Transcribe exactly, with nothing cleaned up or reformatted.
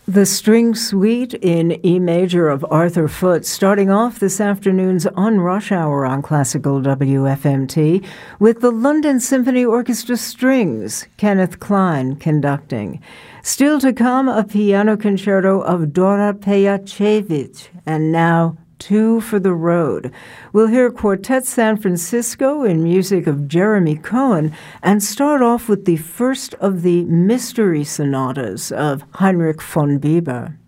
The String Suite in E major of Arthur Foote, starting off this afternoon's On Rush Hour on Classical W F M T with the London Symphony Orchestra Strings, Kenneth Klein conducting. Still to come, a piano concerto of Dora Pejacevic, and now Two for the Road. We'll hear Quartet San Francisco in music of Jeremy Cohen and start off with the first of the mystery sonatas of Heinrich von Bieber.